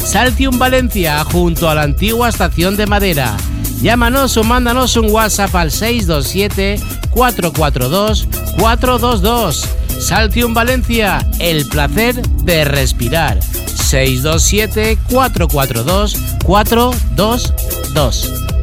Saltium Valencia, junto a la antigua estación de Madera. Llámanos o mándanos un WhatsApp al 627 442 422. Saltium Valencia, el placer de respirar. 627 442 422.